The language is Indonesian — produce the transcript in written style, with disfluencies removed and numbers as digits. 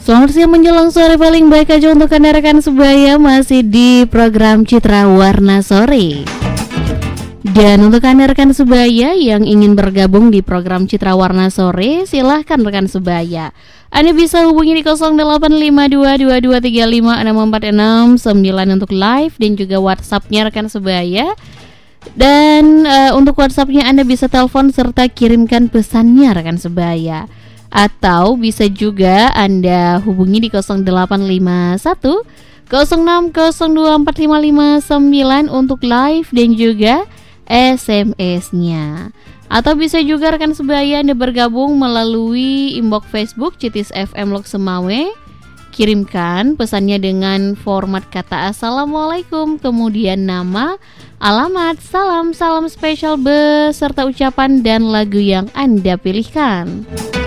Selamat siang menjelang sore paling baik aja untuk Anda rekan sebaya, masih di program Citra Warna Sore. Dan untuk Anda rekan sebaya yang ingin bergabung di program Citra Warna Sore, silahkan rekan sebaya. Anda bisa hubungi di 085222356469 untuk live dan juga WhatsApp-nya rekan sebaya. Dan untuk WhatsApp-nya Anda bisa telepon serta kirimkan pesannya rekan sebaya. Atau bisa juga Anda hubungi di 0851 06024559 untuk live dan juga SMS-nya. Atau bisa juga rekan sebaya Anda bergabung melalui inbox Facebook Citis FM Lok Semawe. Kirimkan pesannya dengan format kata Assalamualaikum, kemudian nama, alamat, salam spesial beserta ucapan dan lagu yang Anda pilihkan.